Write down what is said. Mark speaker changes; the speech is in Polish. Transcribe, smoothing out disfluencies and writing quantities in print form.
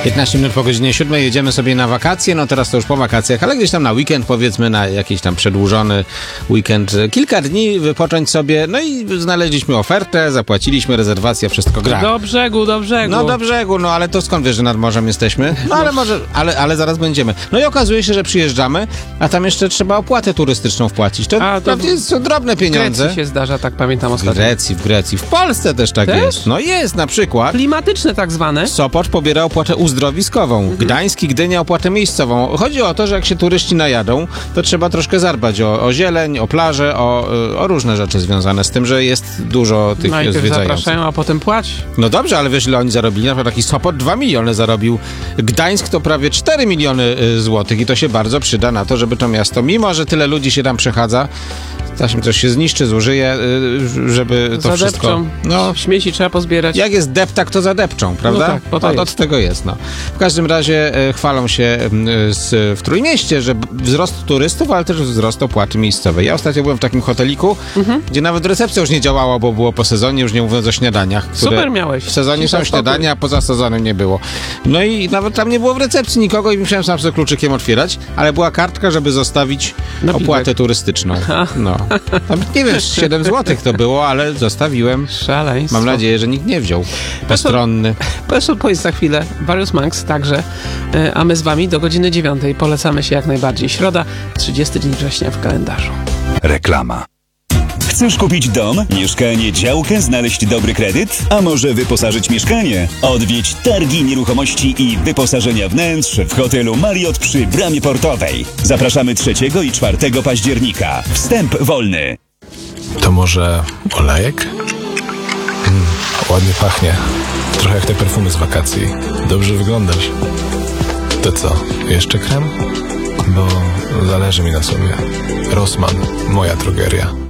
Speaker 1: 15 minut po godzinie 7 jedziemy sobie na wakacje, no teraz to już po wakacjach, ale gdzieś tam na weekend, powiedzmy na jakiś tam przedłużony weekend, kilka dni wypocząć sobie, no i znaleźliśmy ofertę, zapłaciliśmy, rezerwacja, wszystko gra.
Speaker 2: Do brzegu.
Speaker 1: No do brzegu, no ale to skąd wiesz, że nad morzem jesteśmy? No ale może, ale zaraz będziemy. No i okazuje się, że przyjeżdżamy, a tam jeszcze trzeba opłatę turystyczną wpłacić. To są drobne pieniądze.
Speaker 2: W Grecji się zdarza, tak pamiętam
Speaker 1: W
Speaker 2: ostatnio.
Speaker 1: Grecji. W Polsce też tak jest. No jest, na przykład.
Speaker 2: Klimatyczne tak zwane.
Speaker 1: Sopocz pobiera opłatę uzdrowiskową. Gdańsk i Gdynia opłatę miejscową. Chodzi o to, że jak się turyści najadą, to trzeba troszkę zadbać o zieleń, o plaże, o różne rzeczy związane z tym, że jest dużo tych
Speaker 2: Najpierw
Speaker 1: zwiedzających.
Speaker 2: zapraszają, a potem płać.
Speaker 1: No dobrze, ale wiesz, ile oni zarobili? Na przykład taki Sopot 2 miliony zarobił. Gdańsk to prawie 4 miliony złotych i to się bardzo przyda na to, żeby to miasto, mimo że tyle ludzi się tam przechadza, czasem coś się zniszczy, zużyje, żeby to
Speaker 2: Zadepczą.
Speaker 1: wszystko... No,
Speaker 2: Śmieci trzeba pozbierać.
Speaker 1: jak jest deptak, to zadepczą, prawda?
Speaker 2: No tak, bo to jest.
Speaker 1: Od tego jest, no. W każdym razie chwalą się w Trójmieście, że wzrost turystów, ale też wzrost opłaty miejscowej. Ja ostatnio byłem w takim hoteliku, gdzie nawet recepcja już nie działała, bo było po sezonie, już nie mówiąc o śniadaniach.
Speaker 2: Super miałeś.
Speaker 1: W sezonie są śniadania, a poza sezonem nie było. No i nawet tam nie było w recepcji nikogo i musiałem sam sobie kluczykiem otwierać, ale była kartka, żeby zostawić opłatę turystyczną. No. Tam, nie wiem, 7 złotych to było, ale zostawiłem.
Speaker 2: Szaleństwo.
Speaker 1: Mam nadzieję, że nikt nie wziął. Postronny.
Speaker 2: Proszę powiedz za chwilę. Various Monks także, a my z wami do godziny 9. Polecamy się jak najbardziej. Środa, 30 dzień września w kalendarzu.
Speaker 3: Reklama. Chcesz kupić dom, mieszkanie, działkę, znaleźć dobry kredyt? A może wyposażyć mieszkanie? Odwiedź targi nieruchomości i wyposażenia wnętrz w hotelu Marriott przy Bramie Portowej. Zapraszamy 3 i 4 października. Wstęp wolny.
Speaker 4: To może olejek? Ładnie pachnie. Trochę jak te perfumy z wakacji. Dobrze wyglądasz. To co, jeszcze krem? Bo zależy mi na sobie. Rossmann, moja drogeria.